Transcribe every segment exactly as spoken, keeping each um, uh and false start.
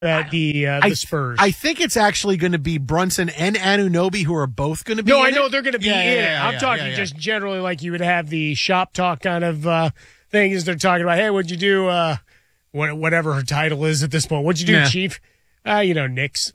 at the uh, I, the Spurs. I think it's actually going to be Brunson and Anunoby who are both going to be No, in I know it. they're going to be yeah, in yeah, it. yeah, I'm yeah, talking yeah, yeah. just generally like you would have the shop talk kind of uh, thing as they're talking about, hey, what'd you do? Uh, what, whatever her title is at this point. What'd you do, Yeah. Chief? Uh, you know, Knicks.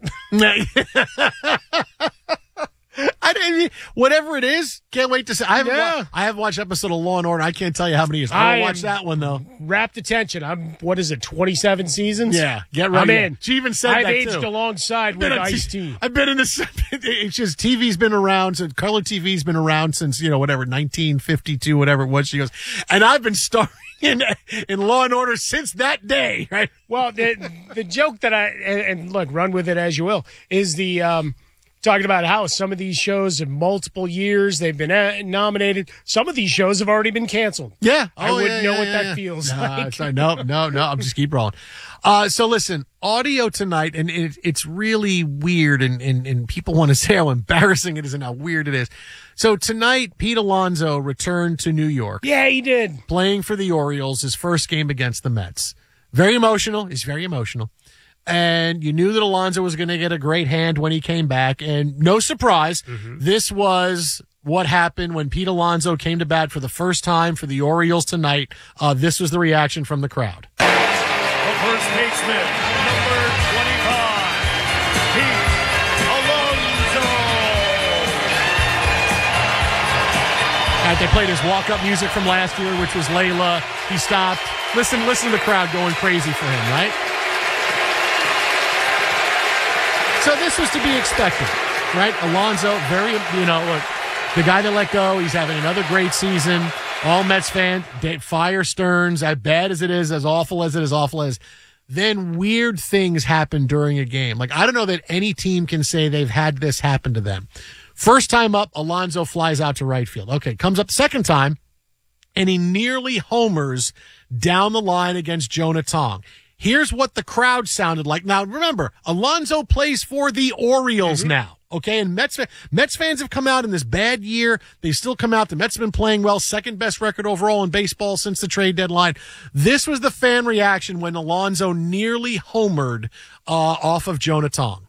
I didn't, whatever it is, can't wait to see. I haven't, Yeah. wa- I haven't watched episode of Law and Order. I can't tell you how many years. I I haven't watched am- that one though. Rapt attention. I'm, what is it, twenty-seven seasons? Yeah, get ready. I'm in. She even said I've that aged too. alongside with Been on Ice t- T. I've been in this. It's just T V's been around since color T V's been around since you know whatever nineteen fifty-two, whatever it was. She goes, and I've been starring in in Law and Order since that day. Right? Well, the the joke that I and, and look, run with it as you will, is the um, talking about how some of these shows have multiple years they've been uh, nominated. Some of these shows have already been canceled. Yeah, I oh, wouldn't yeah, know yeah, what yeah, that yeah. feels no, like. it's not- no, no, no. I'm just keep rolling. Uh, so listen, audio tonight, and it, it's really weird, and, and, and people want to say how embarrassing it is and how weird it is. So tonight, Pete Alonso returned to New York, Yeah, he did. playing for the Orioles, his first game against the Mets. Very emotional. He's very emotional. And you knew that Alonso was going to get a great hand when he came back. And no surprise, this was what happened when Pete Alonso came to bat for the first time for the Orioles tonight. Uh, this was the reaction from the crowd. The first baseman, number twenty-five, Pete Alonso. All right, they played his walk-up music from last year, which was Layla. He stopped. Listen, listen to the crowd going crazy for him, right? So this was to be expected, right? Alonso, very, you know, look, the guy that let go, he's having another great season. All Mets fans, they fire Stearns, as bad as it is, as awful as it is, awful as. Then weird things happen during a game. Like, I don't know that any team can say they've had this happen to them. First time up, Alonso flies out to right field. Okay, comes up second time, and he nearly homers down the line against Jonah Tong. Here's what the crowd sounded like. Now, remember, Alonso plays for the Orioles Mm-hmm. now, okay? And Mets, Mets fans have come out in this bad year. They still come out. The Mets have been playing well, second best record overall in baseball since the trade deadline. This was the fan reaction when Alonso nearly homered uh, off of Jonah Tong.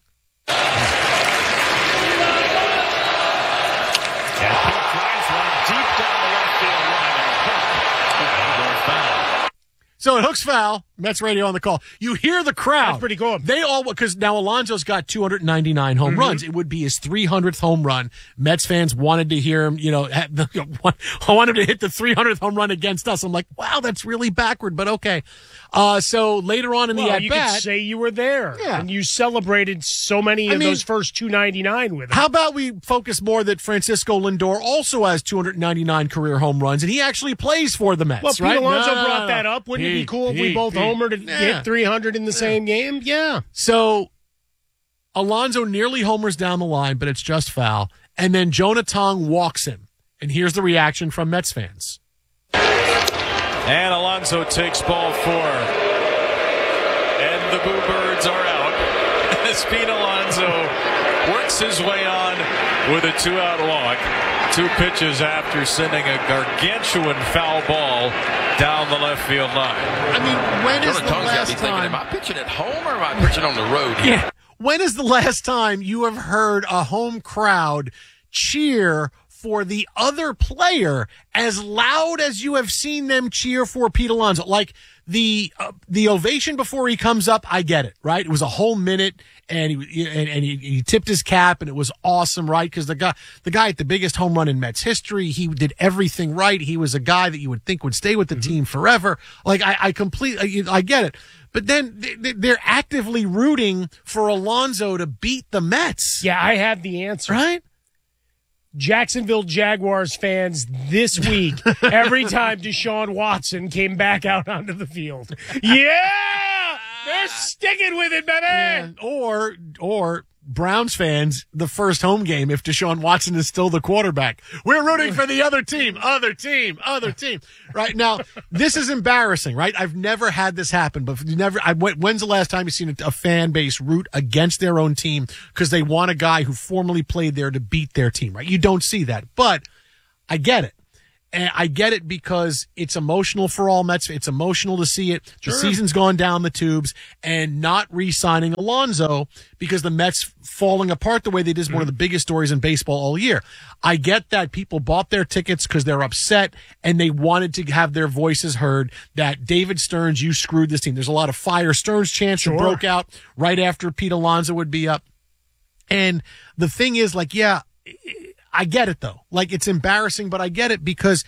So it hooks foul. Mets radio on the call. You hear the crowd. That's pretty cool. They all, because now Alonso's got two hundred ninety-nine home Mm-hmm. runs. It would be his three hundredth home run. Mets fans wanted to hear him, you know, have the, I want him to hit the three hundredth home run against us. I'm like, wow, that's really backward, but okay. Uh, so later on in the Well, at you could bat, say you were there. Yeah. And you celebrated so many I of mean, those first two ninety-nine with him. how about we focus more that Francisco Lindor also has two hundred ninety-nine career home runs, and he actually plays for the Mets, Well, Pete right? Alonso No, no, no, brought no. that up. Wouldn't it be Pete, cool if we Pete, both Pete. homered and Yeah. hit three hundred in the same game? Yeah. So Alonso nearly homers down the line, but it's just foul. And then Jonah Tong walks him. And here's the reaction from Mets fans. And Alonso takes ball four. And the Boo Birds are out. As Pete Alonso works his way on with a two-out walk. Two pitches after sending a gargantuan foul ball down the left field line. I mean, when is Jonah the Tong's got to last be thinking, time? am I pitching at home or am I pitching on the road here? Yeah. When is the last time you have heard a home crowd cheer for the other player as loud as you have seen them cheer for Pete Alonso? Like the uh, the ovation before he comes up, I get it, right? It was a whole minute, and he and, and he, he tipped his cap, and it was awesome, right? Because the guy the guy at the biggest home run in Mets history, he did everything right. He was a guy that you would think would stay with the Mm-hmm. team forever. Like I, I completely, I get it. But then they're actively rooting for Alonso to beat the Mets. Yeah, I have the answer. Right? Jacksonville Jaguars fans this week, every time Deshaun Watson came back out onto the field. Yeah! They're sticking with it, baby! Yeah. Or, or Browns fans, the first home game, if Deshaun Watson is still the quarterback. We're rooting for the other team, other team, other team. Right now, this is embarrassing, right? I've never had this happen, but you never, I, when's the last time you've seen a, a fan base root against their own team because they want a guy who formerly played there to beat their team, right? You don't see that, but I get it. And I get it because it's emotional for all Mets. It's emotional to see it. Sure. The season's gone down the tubes, and not re-signing Alonso because the Mets falling apart the way they did is one of the biggest stories in baseball all year. I get that people bought their tickets because they're upset and they wanted to have their voices heard that David Stearns, you screwed this team. There's a lot of fire Stearns chants that Sure. broke out right after Pete Alonso would be up. And the thing is, like, yeah, I get it though. Like, it's embarrassing, but I get it because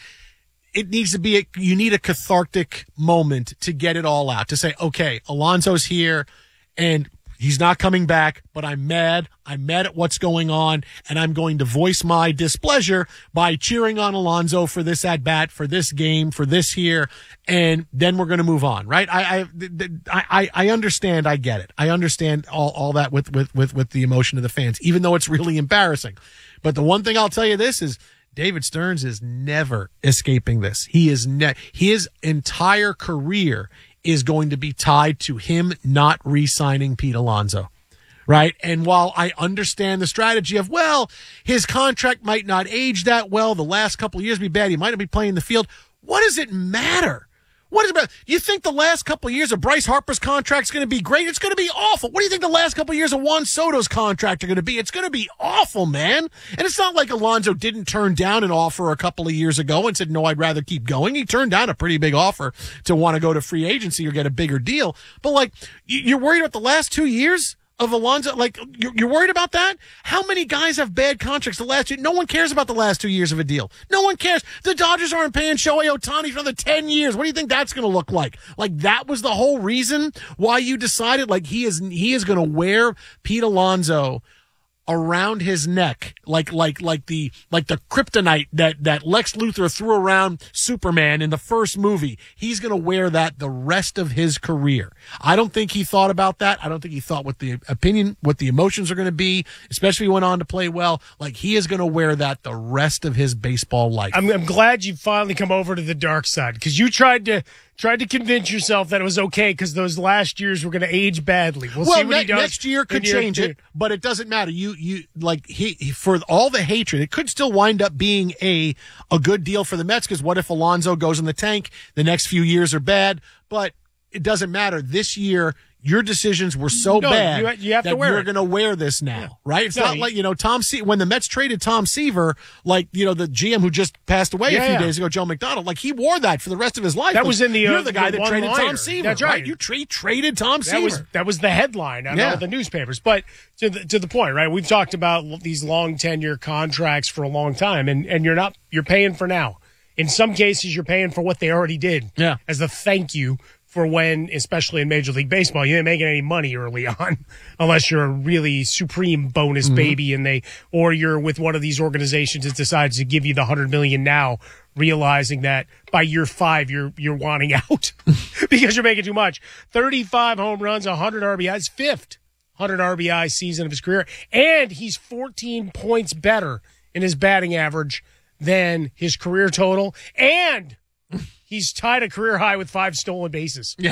it needs to be, a, you need a cathartic moment to get it all out, to say, okay, Alonso's here and he's not coming back, but I'm mad. I'm mad at what's going on, and I'm going to voice my displeasure by cheering on Alonso for this at bat, for this game, for this here, and then we're going to move on, right? I, I, I, I understand. I get it. I understand all, all that with, with, with, with the emotion of the fans, even though it's really embarrassing. But the one thing I'll tell you this is David Stearns is never escaping this. He is ne- his entire career is going to be tied to him not re-signing Pete Alonso, right? And while I understand the strategy of, well, his contract might not age that well, the last couple of years be bad, he might not be playing the field, what does it matter? What is it about? You think the last couple of years of Bryce Harper's contract is going to be great? It's going to be awful. What do you think the last couple of years of Juan Soto's contract are going to be? It's going to be awful, man. And it's not like Alonso didn't turn down an offer a couple of years ago and said, no, I'd rather keep going. He turned down a pretty big offer to want to go to free agency or get a bigger deal. But, like, you're worried about the last two years of Alonso? Like, you're worried about that? How many guys have bad contracts the last year? No one cares about the last two years of a deal. No one cares. The Dodgers aren't paying Shohei Ohtani for another ten years. What do you think that's going to look like? Like, that was the whole reason why you decided, like, he is, he is going to wear Pete Alonso around his neck, like like like the like the kryptonite that that Lex Luthor threw around Superman in the first movie. He's going to wear that the rest of his career. I don't think he thought about that. I don't think he thought what the opinion, what the emotions are going to be, especially when he went on to play well. Like, he is going to wear that the rest of his baseball life. I'm, I'm glad you finally come over to the dark side, because you tried to tried to convince yourself that it was okay because those last years were going to age badly. We'll, well see what ne- he does next year could in year change two. it, but it doesn't matter. You you like he, he for all the hatred, it could still wind up being a a good deal for the Mets, because what if Alonso goes in the tank? The next few years are bad, but it doesn't matter. This year, your decisions were so No, bad you- you have that to wear you're it. going to wear this now, Yeah. right? It's No, not he- like, you know, Tom Se- when the Mets traded Tom Seaver, like, you know, the G M who just passed away Yeah, a few yeah. days ago, Joe McDonald, like, he wore that for the rest of his life. That Like, was in the, you're uh, the guy the that traded one-liner. Tom Seaver, That's right? right. You tra- traded Tom That Seaver. was that was the headline on Yeah. all the newspapers. But to the, to the point, right? We've talked about these long tenure contracts for a long time, and, and you're not you're paying for now. In some cases, you're paying for what they already did. Yeah. As a thank you for when, especially in Major League Baseball, you ain't making any money early on, unless you're a really supreme bonus Mm-hmm. baby, and they or you're with one of these organizations that decides to give you the hundred million now, realizing that by year five you're you're wanting out because you're making too much. thirty-five home runs, one hundred R B Is, fifth one hundred R B I season of his career, and he's fourteen points better in his batting average than his career total, and he's tied a career high with five stolen bases. Yeah.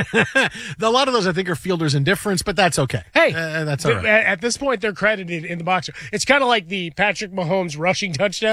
A lot of those, I think, are fielders' indifference, but that's okay. Hey, Uh, that's all th- right. at this point, they're credited in the box. It's kind of like the Patrick Mahomes rushing touchdown.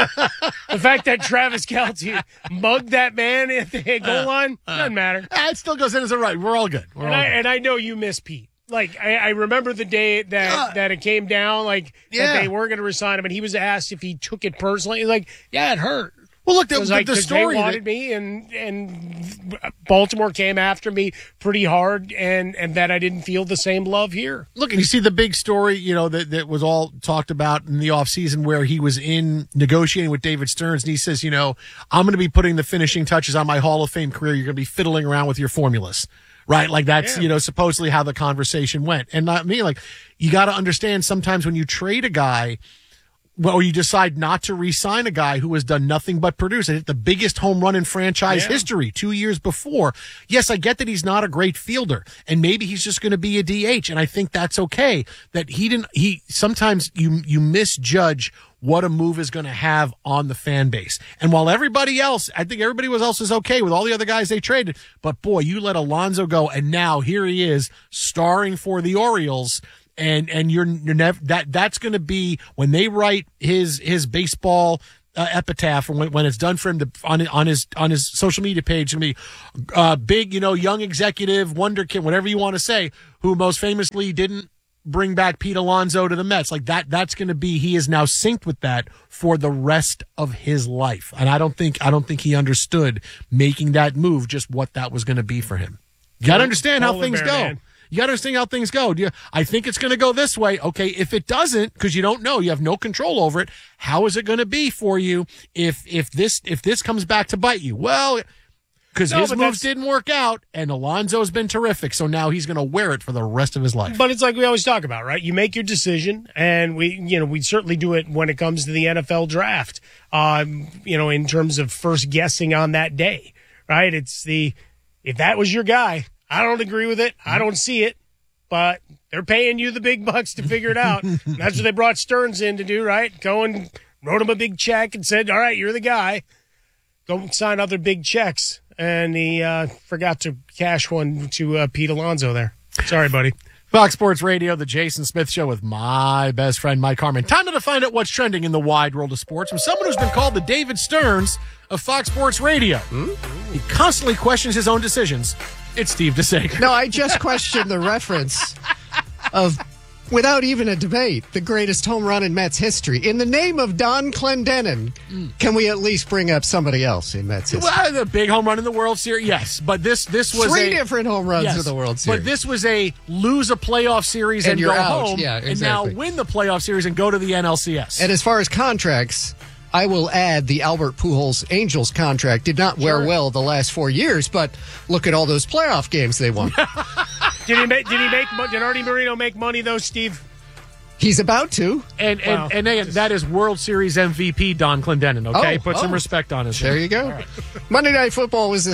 The fact that Travis Kelce mugged that man at the goal line doesn't matter. Ah, it still goes in as a right. We're all good. We're And all I, good. and I know you miss Pete. Like, I, I remember the day that, Yeah. that it came down, like, Yeah. that they were going to resign him, and he was asked if he took it personally. He's like, yeah, it hurt. Well, look, the, It was the, like, the 'cause story they that- wanted me, and and Baltimore came after me pretty hard, and, and that I didn't feel the same love here. Look, and you see the big story, you know, that, that was all talked about in the offseason where he was in negotiating with David Stearns, and he says, you know, I'm going to be putting the finishing touches on my Hall of Fame career. You're going to be fiddling around with your formulas, right? Like, that's, Yeah. you know, supposedly how the conversation went. And not me, like, you got to understand sometimes when you trade a guy, well, you decide not to re-sign a guy who has done nothing but produce. I hit the biggest home run in franchise Yeah. history two years before. Yes, I get that he's not a great fielder, and maybe he's just going to be a D H, and I think that's okay. That he didn't. He sometimes you you misjudge what a move is going to have on the fan base. And while everybody else, I think everybody was else is okay with all the other guys they traded, but boy, you let Alonso go, and now here he is starring for the Orioles. And and you're you're never that that's going to be when they write his his baseball uh, epitaph when, when it's done for him to, on on his on his social media page. Gonna be uh, big, you know, young executive, wonder kid, whatever you want to say, who most famously didn't bring back Pete Alonso to the Mets. Like that, that's going to be, he is now synced with that for the rest of his life. And I don't think, I don't think he understood making that move, just what that was going to be for him. You got to understand how things go. Man. You got to understand how things go. Do you, I think it's going to go this way. Okay. If it doesn't, because you don't know, you have no control over it. How is it going to be for you if, if this, if this comes back to bite you? Well, because no, his moves didn't work out, and Alonso's been terrific, so now he's going to wear it for the rest of his life. But it's like we always talk about, right? You make your decision, and we, you know, we certainly do it when it comes to the N F L draft. Um, you know, in terms of first guessing on that day, right? It's the if that was your guy, I don't agree with it, I don't see it, but they're paying you the big bucks to figure it out. That's what they brought Stearns in to do, right? Cohen wrote him a big check and said, "All right, you're the guy. Go sign other big checks." And he uh, forgot to cash one to uh, Pete Alonso there. Sorry, buddy. Fox Sports Radio, the Jason Smith Show with my best friend, Mike Harmon. Time to find out what's trending in the wide world of sports from someone who's been called the David Stearns of Fox Sports Radio. Mm-hmm. He constantly questions his own decisions. It's Steve DeSager. No, I just questioned the reference of, without even a debate, the greatest home run in Mets history. In the name of Don Clendenin, mm. can we at least bring up somebody else in Mets history? Well, the big home run in the World Series, yes. But this this was Three a, different home runs yes, in the World Series. But this was a lose a playoff series and, and you're go out. home, yeah, exactly. and now win the playoff series and go to the N L C S. And as far as contracts, I will add the Albert Pujols Angels contract did not wear sure. well the last four years, but look at all those playoff games they won. did he make? Did he make? Did Artie Moreno make money though, Steve? He's about to. And and, wow. and again, that is World Series M V P Don Clendenin, okay? Oh, Put oh. some respect on his There name. you go. Right. Monday Night Football was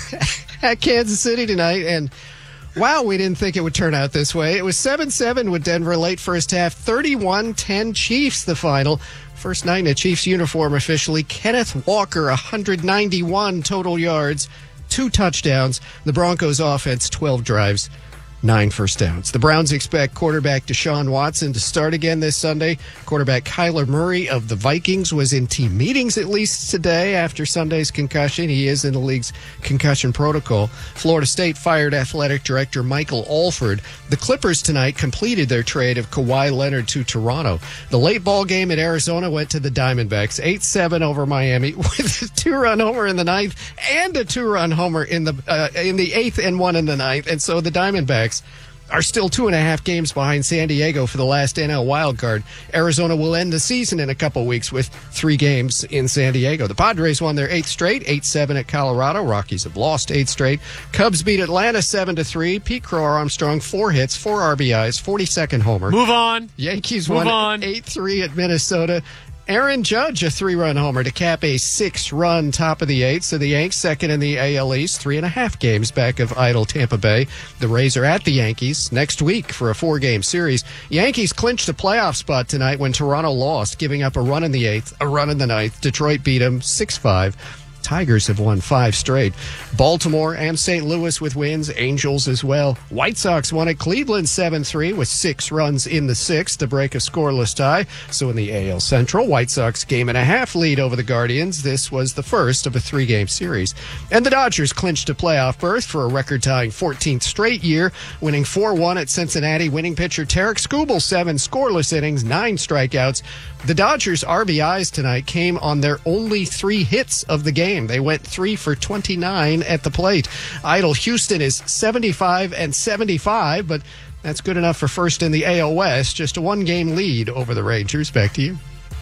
at Kansas City tonight, and wow, we didn't think it would turn out this way. It was seven seven with Denver late first half, thirty-one ten Chiefs the final. First night in a Chiefs uniform officially. Kenneth Walker, one hundred ninety-one total yards, two touchdowns. The Broncos offense, twelve drives, nine first downs. The Browns expect quarterback Deshaun Watson to start again this Sunday. Quarterback Kyler Murray of the Vikings was in team meetings at least today after Sunday's concussion. He is in the league's concussion protocol. Florida State fired athletic director Michael Alford. The Clippers tonight completed their trade of Kawhi Leonard to Toronto. The late ball game at Arizona went to the Diamondbacks, eight seven over Miami with a two-run homer in the ninth and a two-run homer in the uh, in the eighth and one in the ninth. And so the Diamondbacks are still two and a half games behind San Diego for the last N L wildcard. Arizona will end the season in a couple weeks with three games in San Diego. The Padres won their eighth straight, eight seven at Colorado. Rockies have lost eight straight. Cubs beat Atlanta seven to three. Pete Crow Armstrong, four hits, four R B Is, forty-second homer. Move on. Yankees Move won on. eight three at Minnesota. Aaron Judge, a three-run homer to cap a six-run top of the eighth. So the Yanks second in the A L East, three and a half games back of idle Tampa Bay. The Rays are at the Yankees next week for a four-game series. Yankees clinched a playoff spot tonight when Toronto lost, giving up a run in the eighth, a run in the ninth. Detroit beat them six five. Tigers have won five straight. Baltimore and Saint Louis with wins. Angels as well. White Sox won at Cleveland seven three with six runs in the sixth to break a scoreless tie. So in the A L Central, White Sox game and a half lead over the Guardians. This was the first of a three-game series. And the Dodgers clinched a playoff berth for a record-tying fourteenth straight year, winning four one at Cincinnati. Winning pitcher Tarek Skubal, seven scoreless innings, nine strikeouts. The Dodgers' R B Is tonight came on their only three hits of the game. They went three for twenty-nine at the plate. Idle Houston is seventy-five and seventy-five, but that's good enough for first in the A L West. Just a one-game lead over the Rangers. Back to you.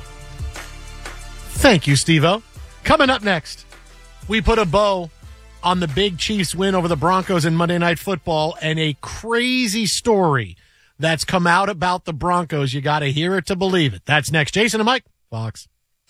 Thank you, Steve-O. Coming up next, we put a bow on the big Chiefs win over the Broncos in Monday Night Football and a crazy story that's come out about the Broncos. You got to hear it to believe it. That's next. Jason and Mike, Fox.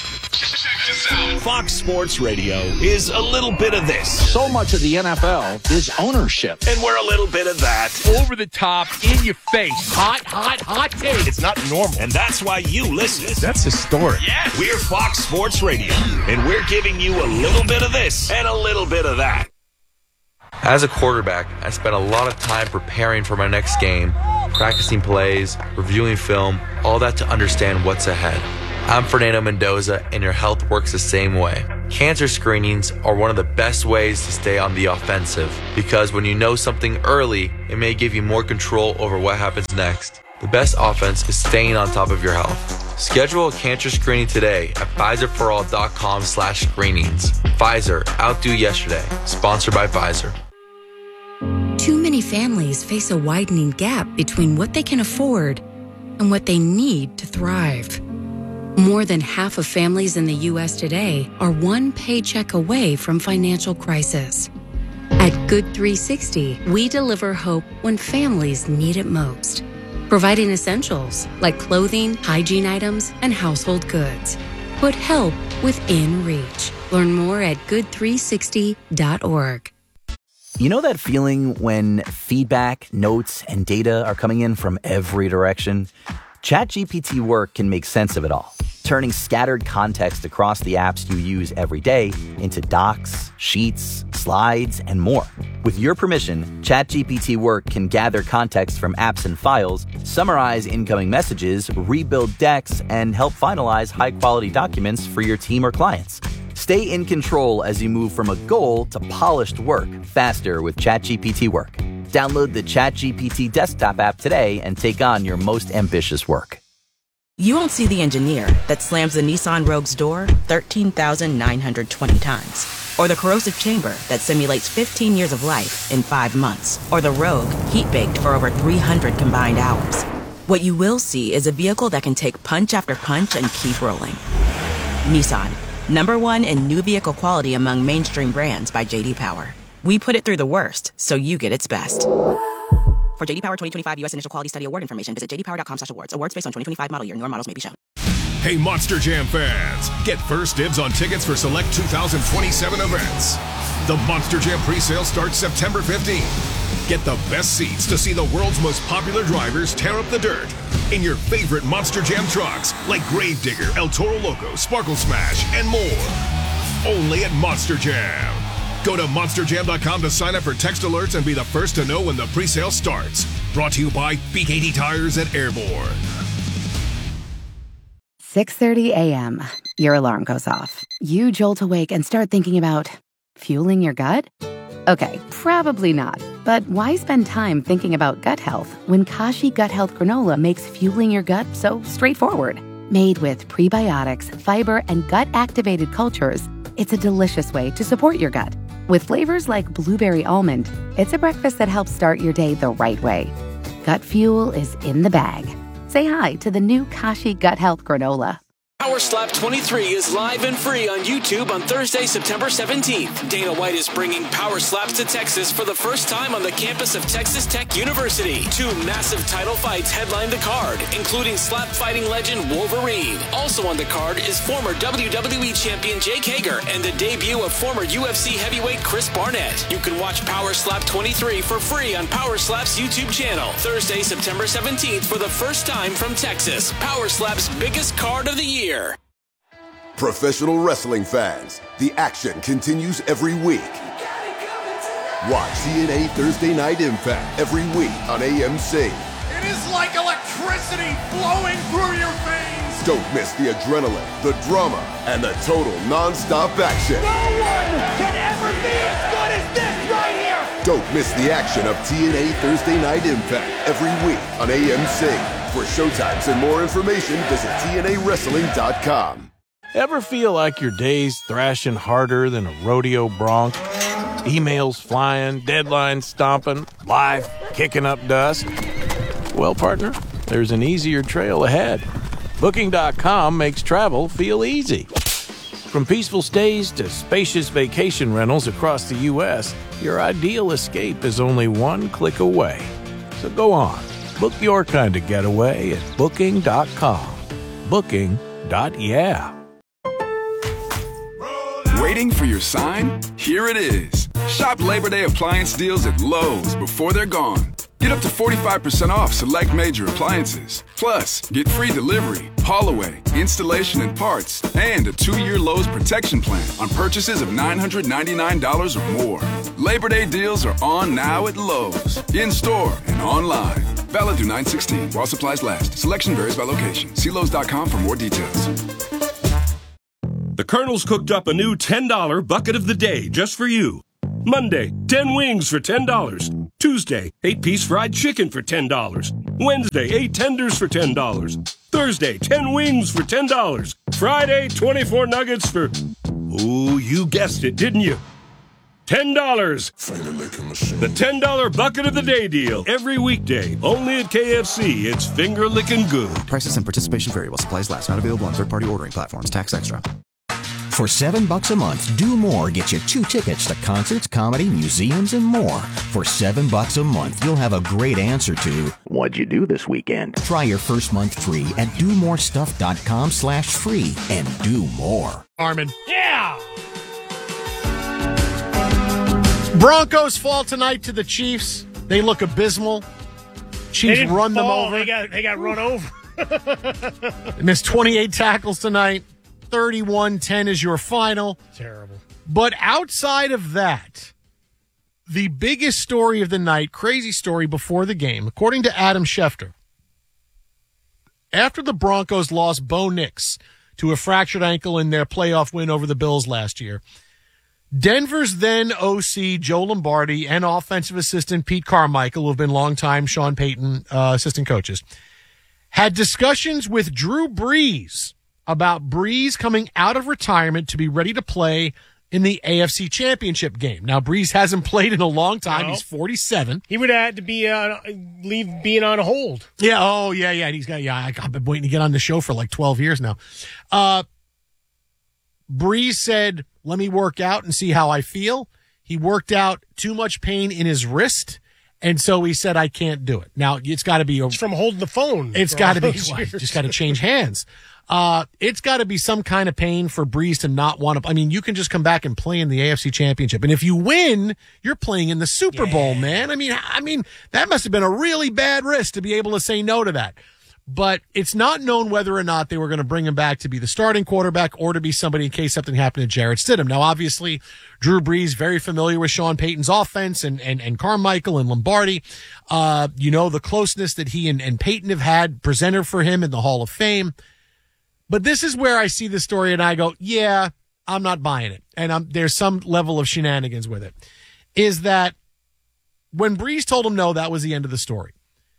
Fox Sports Radio is a little bit of this. So much of the N F L is ownership. And we're a little bit of that. Over the top, in your face. Hot, hot, hot take. It's not normal. And that's why you listen. That's historic. Yeah. We're Fox Sports Radio. And we're giving you a little bit of this and a little bit of that. As a quarterback, I spent a lot of time preparing for my next game, practicing plays, reviewing film, all that to understand what's ahead. I'm Fernando Mendoza, and your health works the same way. Cancer screenings are one of the best ways to stay on the offensive, because when you know something early, it may give you more control over what happens next. The best offense is staying on top of your health. Schedule a cancer screening today at Pfizer-for-all.com slash screenings. Pfizer, outdo yesterday. Sponsored by Pfizer. Too many families face a widening gap between what they can afford and what they need to thrive. More than half of families in the U S today are one paycheck away from financial crisis. At Good three sixty, we deliver hope when families need it most, providing essentials like clothing, hygiene items, and household goods. Put help within reach. Learn more at good three sixty dot org. You know that feeling when feedback, notes, and data are coming in from every direction? ChatGPT Work can make sense of it all, turning scattered context across the apps you use every day into docs, sheets, slides, and more. With your permission, ChatGPT Work can gather context from apps and files, summarize incoming messages, rebuild decks, and help finalize high-quality documents for your team or clients. Stay in control as you move from a goal to polished work faster with ChatGPT Work. Download the ChatGPT desktop app today and take on your most ambitious work. You won't see the engineer that slams the Nissan Rogue's door thirteen thousand nine hundred twenty times. Or the corrosive chamber that simulates fifteen years of life in five months. Or the Rogue heat-baked for over three hundred combined hours. What you will see is a vehicle that can take punch after punch and keep rolling. Nissan, number one in new vehicle quality among mainstream brands by J D Power. We put it through the worst, so you get its best. For J D Power twenty twenty-five U S Initial Quality Study Award information, visit j d power dot com slash awards. Awards based on twenty twenty-five model year. Newer models may be shown. Hey, Monster Jam fans! Get first dibs on tickets for select two thousand twenty-seven events. The Monster Jam pre-sale starts September fifteenth. Get the best seats to see the world's most popular drivers tear up the dirt in your favorite Monster Jam trucks like Gravedigger, El Toro Loco, Sparkle Smash, and more. Only at Monster Jam. Go to monster jam dot com to sign up for text alerts and be the first to know when the pre-sale starts. Brought to you by B K D Tires at Airborne. six thirty a.m. Your alarm goes off. You jolt awake and start thinking about fueling your gut? Okay, probably not. But why spend time thinking about gut health when Kashi Gut Health Granola makes fueling your gut so straightforward? Made with prebiotics, fiber, and gut-activated cultures, it's a delicious way to support your gut. With flavors like blueberry almond, it's a breakfast that helps start your day the right way. Gut fuel is in the bag. Say hi to the new Kashi Gut Health Granola. Power Slap twenty-three is live and free on YouTube on Thursday, September seventeenth. Dana White is bringing Power Slaps to Texas for the first time on the campus of Texas Tech University. Two massive title fights headline the card, including slap fighting legend Wolverine. Also on the card is former W W E champion Jake Hager and the debut of former U F C heavyweight Chris Barnett. You can watch Power Slap twenty-three for free on Power Slap's YouTube channel. Thursday, September seventeenth for the first time from Texas. Power Slap's biggest card of the year. Professional wrestling fans, the action continues every week. Watch T N A Thursday Night Impact every week on A M C. It is like electricity flowing through your veins. Don't miss the adrenaline, the drama, and the total non-stop action. No one can ever be as good as this right here. Don't miss the action of T N A Thursday Night Impact every week on A M C. For showtimes and more information, visit T N A wrestling dot com. Ever feel like your day's thrashing harder than a rodeo bronc? Emails flying, deadlines stomping, life kicking up dust? Well, partner, there's an easier trail ahead. Booking dot com makes travel feel easy. From peaceful stays to spacious vacation rentals across the U S, your ideal escape is only one click away. So go on, book your kind of getaway at Booking dot com. Booking. Yeah. Waiting for your sign? Here it is. Shop Labor Day appliance deals at Lowe's before they're gone. Get up to forty-five percent off select major appliances. Plus, get free delivery, haul away, installation and parts, and a two-year Lowe's protection plan on purchases of nine hundred ninety-nine dollars or more. Labor Day deals are on now at Lowe's, in-store and online. Valid through nine sixteen while supplies last. Selection varies by location. See Lowe's dot com for more details. The Colonel's cooked up a new ten dollar bucket of the day just for you. Monday, ten wings for ten dollars. Tuesday, eight-piece fried chicken for ten dollars. Wednesday, eight tenders for ten dollars. Thursday, ten wings for ten dollars. Friday, twenty-four nuggets for... Ooh, you guessed it, didn't you? ten dollars. The ten dollar bucket of the day deal. Every weekday, only at K F C. It's finger-licking good. Prices and participation vary while supplies last. Not available on third-party ordering platforms. Tax extra. For seven bucks a month, Do More gets you two tickets to concerts, comedy, museums, and more. For seven bucks a month, you'll have a great answer to what'd you do this weekend? Try your first month free at do more stuff dot com slash free and do more. Armin. Yeah! Broncos fall tonight to the Chiefs. They look abysmal. Chiefs run them fall. over. They got, they got run over. They missed twenty-eight tackles tonight. thirty-one ten is your final. Terrible. But outside of that, the biggest story of the night, crazy story before the game, according to Adam Schefter, after the Broncos lost Bo Nix to a fractured ankle in their playoff win over the Bills last year, Denver's then O C Joe Lombardi and offensive assistant Pete Carmichael, who have been longtime Sean Payton uh, assistant coaches, had discussions with Drew Brees about Brees coming out of retirement to be ready to play in the A F C Championship game. Now, Brees hasn't played in a long time. No. He's forty-seven. He would have had to be uh, leave being on hold. Yeah. Oh, yeah, yeah. He's got. Yeah, I've been waiting to get on the show for like twelve years now. Uh, Brees said, "Let me work out and see how I feel." He worked out too much pain in his wrist. And so he said, I can't do it. Now, it's got to be... A, it's from holding the phone. It's got to be... Well, just got to change hands. Uh, it's got to be some kind of pain for Brees to not want to... I mean, you can just come back and play in the A F C Championship. And if you win, you're playing in the Super yeah. Bowl, man. I mean, I mean, that must have been a really bad risk to be able to say no to that. But it's not known whether or not they were going to bring him back to be the starting quarterback or to be somebody in case something happened to Jarrett Stidham. Now, obviously, Drew Brees, very familiar with Sean Payton's offense and, and, and Carmichael and Lombardi. Uh, you know, the closeness that he and, and Payton have had presented for him in the Hall of Fame. But this is where I see the story and I go, yeah, I'm not buying it. And I'm, there's some level of shenanigans with it. Is that when Brees told him no, that was the end of the story.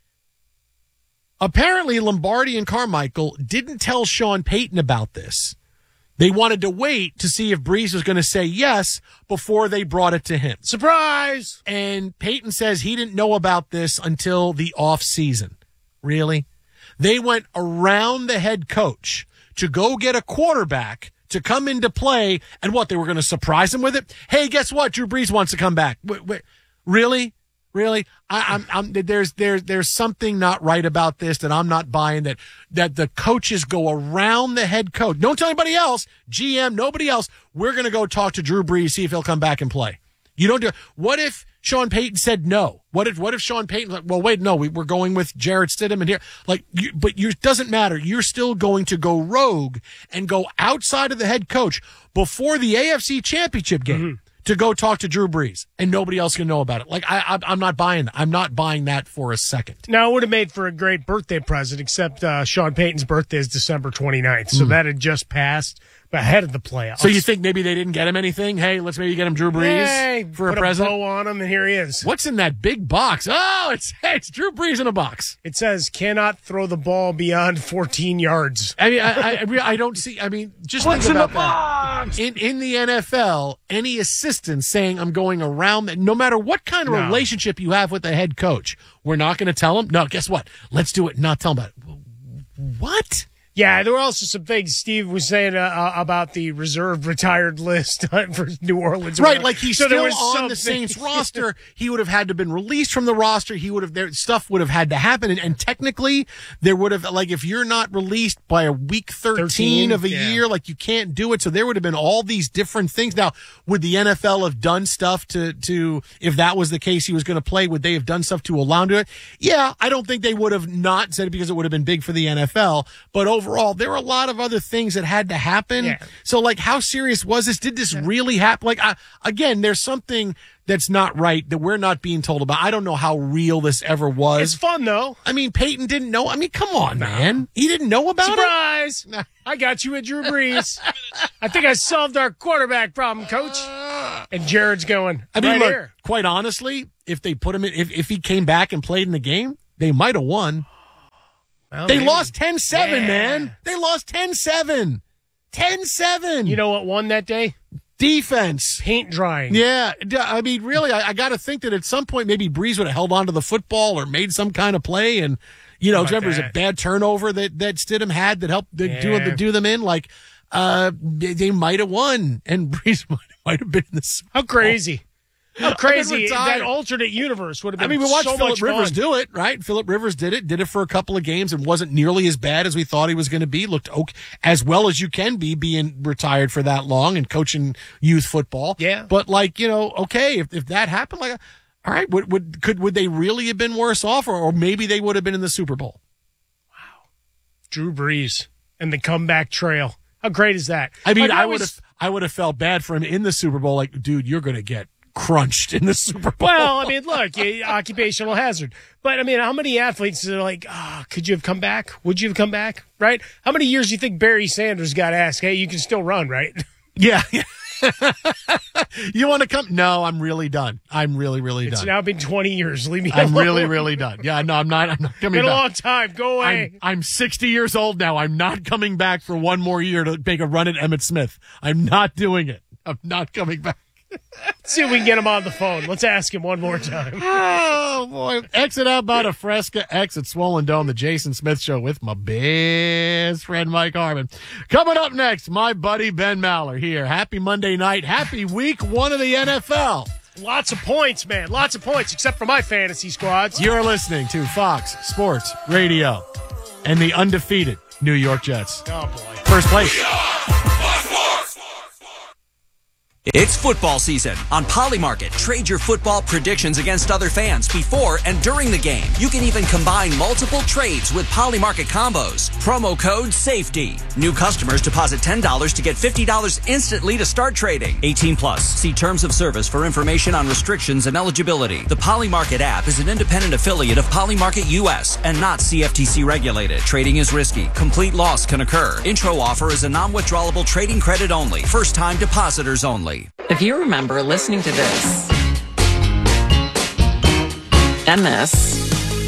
Apparently, Lombardi and Carmichael didn't tell Sean Payton about this. They wanted to wait to see if Brees was going to say yes before they brought it to him. Surprise! And Payton says he didn't know about this until the off season. Really? They went around the head coach to go get a quarterback to come into play, and what, they were going to surprise him with it? Hey, guess what? Drew Brees wants to come back. Wait, wait, really? Really? I, I'm, I'm, there's, there's, there's something not right about this that I'm not buying, that, that the coaches go around the head coach. Don't tell anybody else, G M, nobody else. We're going to go talk to Drew Brees, see if he'll come back and play. You don't do, what if Sean Payton said no? What if, what if Sean Payton, like, well, wait, no, we, we're going with Jarrett Stidham and here, like, you, but you, doesn't matter. You're still going to go rogue and go outside of the head coach before the A F C Championship game. Mm-hmm. To go talk to Drew Brees, and nobody else can know about it. Like, I, I, I'm not buying that. I'm not buying that for a second. Now, it would have made for a great birthday present, except uh, Sean Payton's birthday is December twenty-ninth, so mm. that had just passed ahead of the playoffs. So you think maybe they didn't get him anything? Hey, let's maybe get him Drew Brees hey, for a put present. Put a bow on him, and here he is. What's in that big box? Oh, it's it's Drew Brees in a box. It says, cannot throw the ball beyond fourteen yards. I mean, I, I, I don't see, I mean, just What's think in about the that. box? In, in the N F L, any assistant saying I'm going around, that, no matter what kind of no. relationship you have with the head coach, we're not going to tell him? No, guess what? Let's do it and not tell him about it. What? Yeah, there were also some things Steve was saying uh, about the reserve retired list for New Orleans. Right, like he's so still on something. the Saints roster. He would have had to have been released from the roster. He would have, there, stuff would have had to happen. And, and technically, there would have, like, if you're not released by a week thirteen, thirteen of a yeah. year, like, you can't do it. So there would have been all these different things. Now, would the N F L have done stuff to, to, if that was the case he was going to play, would they have done stuff to allow him to do it? Yeah, I don't think they would have not said it because it would have been big for the N F L. But overall, there were a lot of other things that had to happen. Yeah. So, like, how serious was this? Did this yeah. really happen? Like, I, again, there's something that's not right that we're not being told about. I don't know how real this ever was. It's fun, though. I mean, Peyton didn't know. I mean, come on, no. man. He didn't know about Surprise! it? Surprise! I got you at Drew Brees. I think I solved our quarterback problem, Coach. And Jared's going, I mean, right look, here. Quite honestly, if they put him in, if, if he came back and played in the game, they might have won. Well, they maybe. lost ten seven, yeah. man. They lost ten seven. ten seven. You know what won that day? Defense. Paint drying. Yeah. I mean, really, I, I got to think that at some point maybe Breeze would have held on to the football or made some kind of play. And, you know, remember, it was a bad turnover that, that Stidham had that helped the, yeah. do, the, do them in. Like, uh, they, they might have won, and Breeze might, might have been in the Super Bowl. How crazy. How crazy that alternate universe would have been. I mean, we watched so Phillip Rivers fun. do it, right? Phillip Rivers did it, did it for a couple of games and wasn't nearly as bad as we thought he was going to be. Looked okay, as well as you can be being retired for that long and coaching youth football. Yeah. But, like, you know, okay, if, if that happened, like, all right, would, would, could, would they really have been worse off, or, or maybe they would have been in the Super Bowl? Wow. Drew Brees and the comeback trail. How great is that? I mean, like, I would have, I would have felt bad for him in the Super Bowl. Like, dude, you're going to get crunched in the Super Bowl. Well, I mean, look, occupational hazard. But, I mean, how many athletes are like, oh, could you have come back? Would you have come back? Right? How many years do you think Barry Sanders got asked, hey, you can still run, right? Yeah. You want to come? No, I'm really done. I'm really, really done. It's now been twenty years. Leave me I'm alone. really, really done. Yeah, no, I'm not. I'm not coming been back. a long time. Go away. I'm, I'm sixty years old now. I'm not coming back for one more year to make a run at Emmitt Smith. I'm not doing it. I'm not coming back. Let's see if we can get him on the phone. Let's ask him one more time. Oh, boy. Exit out by the Fresca, exit Swollen Dome, the Jason Smith Show with my best friend, Mike Harmon. Coming up next, my buddy Ben Maller here. Happy Monday night. Happy week one of the N F L. Lots of points, man. Lots of points, except for my fantasy squads. You're listening to Fox Sports Radio and the undefeated New York Jets. Oh, boy. First place. It's football season. On Polymarket, trade your football predictions against other fans before and during the game. You can even combine multiple trades with Polymarket combos. Promo code SAFETY. New customers deposit ten dollars to get fifty dollars instantly to start trading. eighteen plus. See terms of service for information on restrictions and eligibility. The Polymarket app is an independent affiliate of Polymarket U S and not C F T C regulated. Trading is risky. Complete loss can occur. Intro offer is a non-withdrawable trading credit only. First-time depositors only. If you remember listening to this, and this,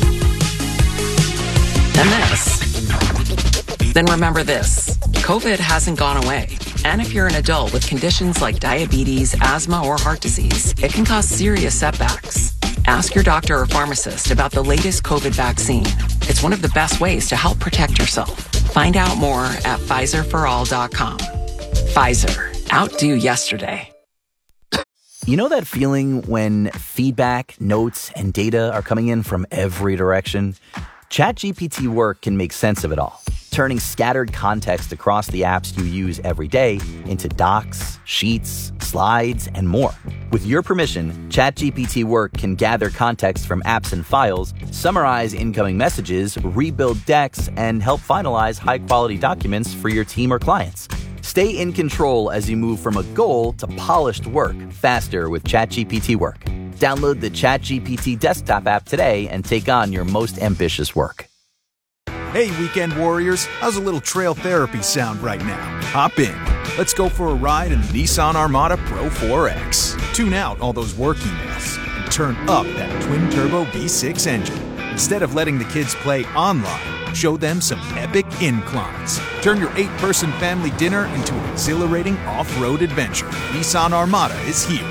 and this, then remember this. COVID hasn't gone away. And if you're an adult with conditions like diabetes, asthma, or heart disease, it can cause serious setbacks. Ask your doctor or pharmacist about the latest COVID vaccine. It's one of the best ways to help protect yourself. Find out more at Pfizer for all dot com. Pfizer. Outdo yesterday. You know that feeling when feedback, notes, and data are coming in from every direction? ChatGPT Work can make sense of it all, turning scattered context across the apps you use every day into docs, sheets, slides, and more. With your permission, ChatGPT Work can gather context from apps and files, summarize incoming messages, rebuild decks, and help finalize high-quality documents for your team or clients. Stay in control as you move from a goal to polished work faster with ChatGPT Work. Download the ChatGPT desktop app today and take on your most ambitious work. Hey, weekend warriors, how's a little trail therapy sound right now? Hop in. Let's go for a ride in the Nissan Armada Pro four X. Tune out all those work emails and turn up that twin-turbo V six engine. Instead of letting the kids play online, show them some epic inclines. Turn your eight-person family dinner into an exhilarating off-road adventure. Nissan Armada is here.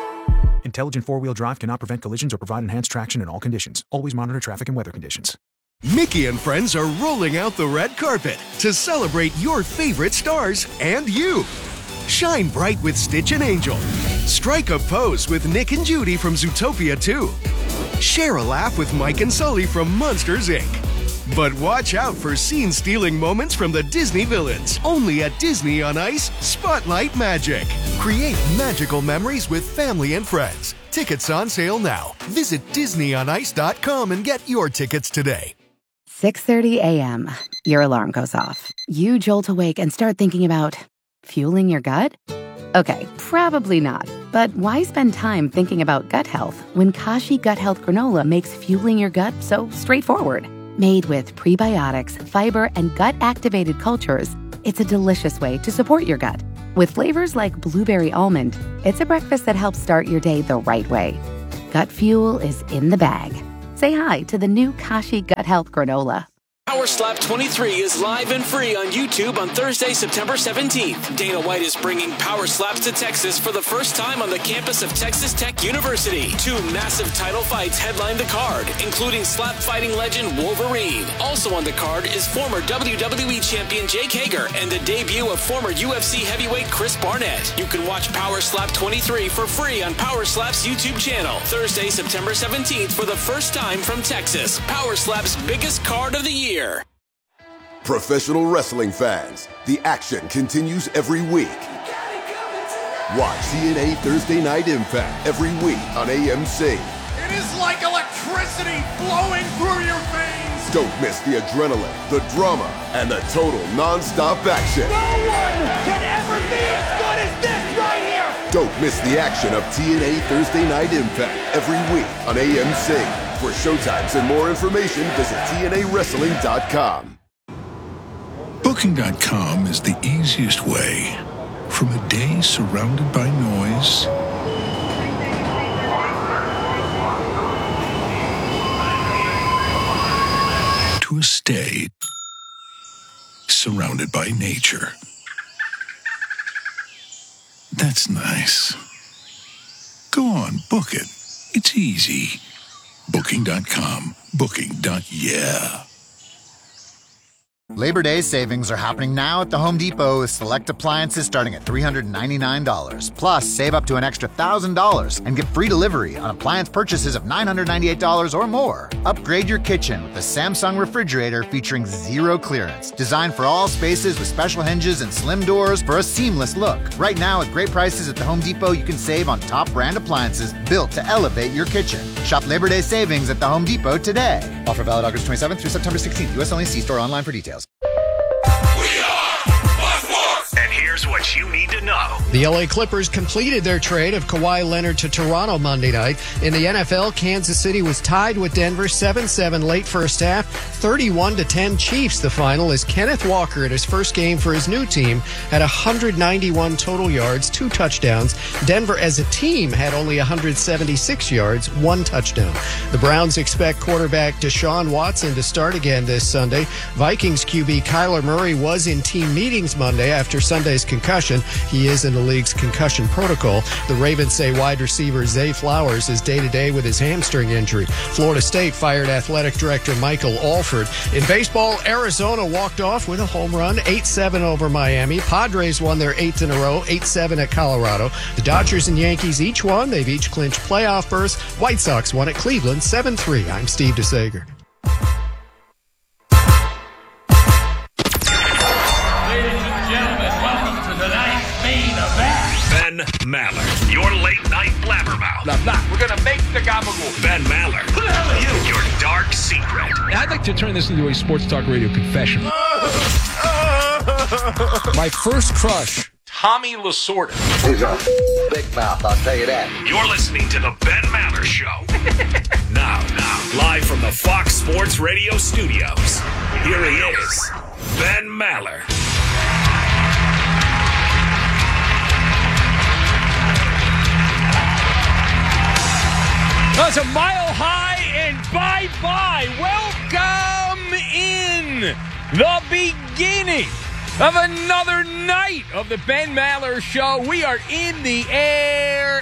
Intelligent four-wheel drive cannot prevent collisions or provide enhanced traction in all conditions. Always monitor traffic and weather conditions. Mickey and friends are rolling out the red carpet to celebrate your favorite stars and you. Shine bright with Stitch and Angel. Strike a pose with Nick and Judy from Zootopia two. Share a laugh with Mike and Sully from Monsters, Incorporated. But watch out for scene-stealing moments from the Disney villains. Only at Disney on Ice Spotlight Magic. Create magical memories with family and friends. Tickets on sale now. Visit disney on ice dot com and get your tickets today. six thirty a.m. Your alarm goes off. You jolt awake and start thinking about fueling your gut? Okay, probably not. But why spend time thinking about gut health when Kashi Gut Health Granola makes fueling your gut so straightforward? Made with prebiotics, fiber, and gut-activated cultures, it's a delicious way to support your gut. With flavors like blueberry almond, it's a breakfast that helps start your day the right way. Gut fuel is in the bag. Say hi to the new Kashi Gut Health Granola. Power Slap twenty-three is live and free on YouTube on Thursday, September seventeenth. Dana White is bringing Power Slaps to Texas for the first time on the campus of Texas Tech University. Two massive title fights headline the card, including slap fighting legend Wolverine. Also on the card is former W W E champion Jake Hager and the debut of former U F C heavyweight Chris Barnett. You can watch Power Slap twenty-three for free on Power Slap's YouTube channel. Thursday, September seventeenth for the first time from Texas. Power Slap's biggest card of the year. Professional wrestling fans, the action continues every week. Watch T N A Thursday Night Impact every week on A M C. It is like electricity flowing through your veins. Don't miss the adrenaline, the drama, and the total non-stop action. No one can ever be as good as this right here. Don't miss the action of T N A Thursday Night Impact every week on A M C. For showtimes and more information, visit T N A wrestling dot com. Booking dot com is the easiest way from a day surrounded by noise to a stay surrounded by nature. That's nice. Go on, book it. It's easy. Booking dot com. Booking. Yeah. Labor Day savings are happening now at the Home Depot with select appliances starting at three hundred ninety-nine dollars. Plus, save up to an extra one thousand dollars and get free delivery on appliance purchases of nine hundred ninety-eight dollars or more. Upgrade your kitchen with the Samsung refrigerator featuring zero clearance. Designed for all spaces with special hinges and slim doors for a seamless look. Right now, at great prices at the Home Depot, you can save on top brand appliances built to elevate your kitchen. Shop Labor Day savings at the Home Depot today. Offer valid August twenty-seventh through September sixteenth. U S only. See store online for details. And here's what you need to know. The L A Clippers completed their trade of Kawhi Leonard to Toronto Monday night. In the N F L, Kansas City was tied with Denver seven seven late first half. thirty-one to ten Chiefs the final as Kenneth Walker at his first game for his new team had one hundred ninety-one total yards, two touchdowns. Denver as a team had only one hundred seventy-six yards, one touchdown. The Browns expect quarterback Deshaun Watson to start again this Sunday. Vikings Q B Kyler Murray was in team meetings Monday after Sunday's concussion. He is in the league's concussion protocol. The Ravens say wide receiver Zay Flowers is day-to-day with his hamstring injury. Florida State fired athletic director Michael Alford. In baseball, Arizona walked off with a home run, eight seven over Miami. Padres won their eighth in a row, eight seven at Colorado. The Dodgers and Yankees each won. They've each clinched playoff berths. White Sox won at Cleveland seven three. I'm Steve DeSager. Ben Maller, your late night blabbermouth. Blah, blah. We're going to make the gabagool. Ben Maller, who the hell are you? Your dark secret. I'd like to turn this into a sports talk radio confession. My first crush, Tommy Lasorda. He's a big mouth, I'll tell you that. You're listening to the Ben Maller Show. now, now, live from the Fox Sports Radio studios. Here he is, Ben Maller. That's a mile high and bye-bye. Welcome in the beginning of another night of the Ben Maller Show. We are in the air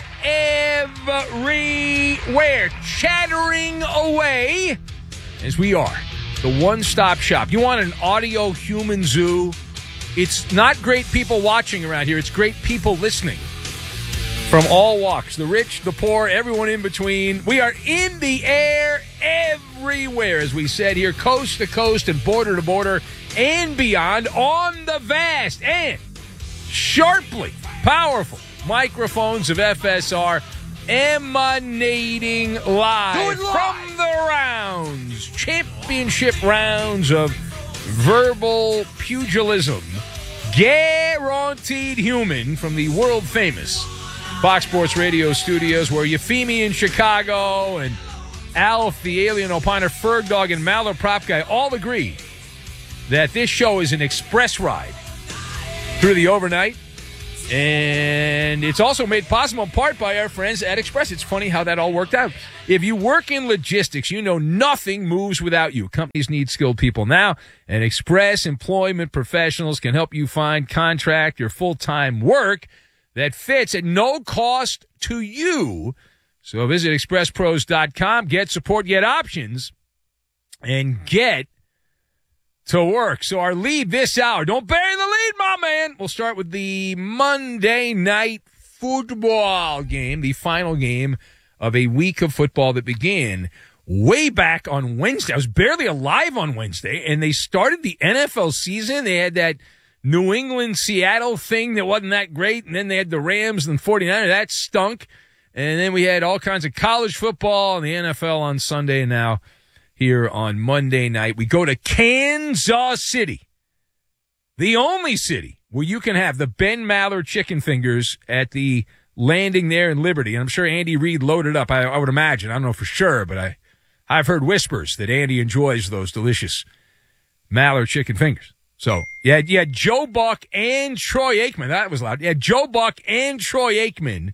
everywhere, chattering away as we are the one-stop shop. You want an audio human zoo? It's not great people watching around here. It's great people listening from all walks. The rich, the poor, everyone in between. We are in the air everywhere, as we said here, coast to coast and border to border and beyond on the vast and sharply powerful microphones of F S R, emanating live, live from the rounds, championship rounds of verbal pugilism, guaranteed human from the world-famous Fox Sports Radio studios, where Euphemia in Chicago and Alf, the alien opiner, Ferg Dog, and Maller Prop Guy all agree that this show is an express ride through the overnight. And it's also made possible in part by our friends at Express. It's funny how that all worked out. If you work in logistics, you know nothing moves without you. Companies need skilled people now, and Express Employment Professionals can help you find contract or full-time work that fits at no cost to you. So visit express pros dot com, get support, get options, and get to work. So our lead this hour, don't bury the lead, my man. We'll start with the Monday night football game, the final game of a week of football that began way back on Wednesday. I was barely alive on Wednesday, and they started the N F L season. They had that New England-Seattle thing that wasn't that great, and then they had the Rams and the 49ers. That stunk. And then we had all kinds of college football and the N F L on Sunday, and now here on Monday night, we go to Kansas City, the only city where you can have the Ben Maller chicken fingers at the landing there in Liberty. And I'm sure Andy Reid loaded up, I, I would imagine. I don't know for sure, but I, I've heard whispers that Andy enjoys those delicious Maller chicken fingers. So, yeah, you had Joe Buck and Troy Aikman. That was loud. You had Joe Buck and Troy Aikman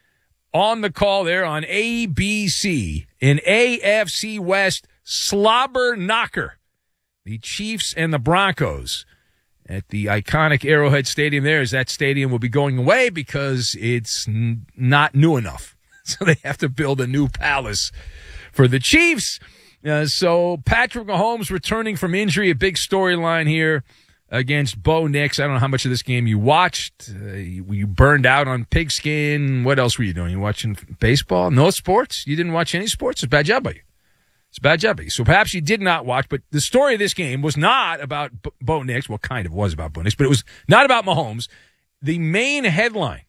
on the call there on A B C in A F C West slobber knocker. The Chiefs and the Broncos at the iconic Arrowhead Stadium there, as that stadium will be going away because it's n- not new enough. So they have to build a new palace for the Chiefs. Uh, so Patrick Mahomes returning from injury, a big storyline here against Bo Nix. I don't know how much of this game you watched. Uh, you, you burned out on pigskin. What else were you doing? You watching baseball? No sports? You didn't watch any sports? It's a bad job by you. It's a bad job by you. So perhaps you did not watch, but the story of this game was not about B- Bo Nix. Well, kind of was about Bo Nix, but it was not about Mahomes. The main headline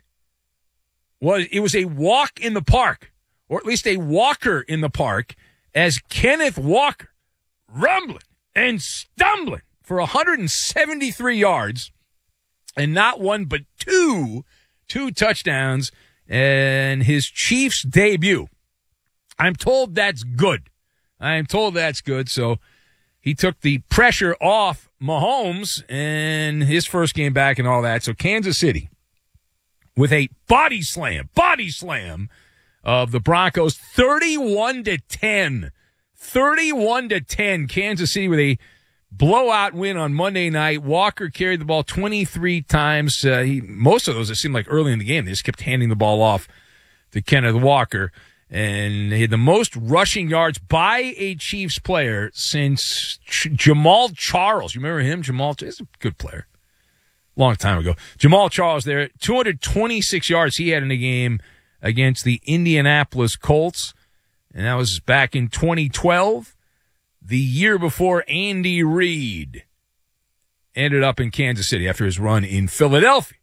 was it was a walk in the park, or at least a walker in the park, as Kenneth Walker rumbling and stumbling for one hundred seventy-three yards and not one but two, two touchdowns and his Chiefs debut. I'm told that's good. I'm told that's good. So he took the pressure off Mahomes and his first game back and all that. So Kansas City with a body slam, body slam of the Broncos, thirty-one to ten. thirty-one to ten. Kansas City with a blowout win on Monday night. Walker carried the ball twenty-three times. Uh, he, most of those, it seemed like early in the game, they just kept handing the ball off to Kenneth Walker. And he had the most rushing yards by a Chiefs player since Ch- Jamal Charles. You remember him? Jamal, he's a good player. Long time ago. Jamal Charles there, two hundred twenty-six yards he had in a game against the Indianapolis Colts. And that was back in twenty twelve, the year before Andy Reid ended up in Kansas City after his run in Philadelphia.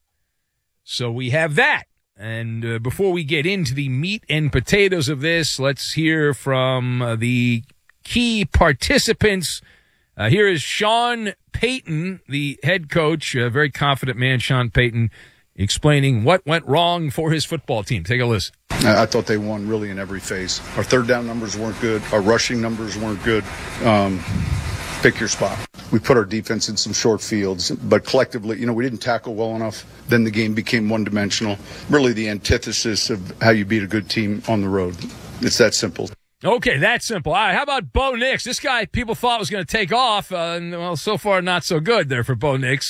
So we have that. And uh, before we get into the meat and potatoes of this, let's hear from uh, the key participants. Uh, here is Sean Payton, the head coach, a very confident man, Sean Payton, explaining what went wrong for his football team. Take a listen. I thought they won really in every phase. Our third down numbers weren't good. Our rushing numbers weren't good. Um, pick your spot. We put our defense in some short fields, but collectively, you know, we didn't tackle well enough. Then the game became one-dimensional. Really the antithesis of how you beat a good team on the road. It's that simple. Okay, that's simple. All right, how about Bo Nix? This guy people thought was going to take off, uh, and, well, so far not so good there for Bo Nix.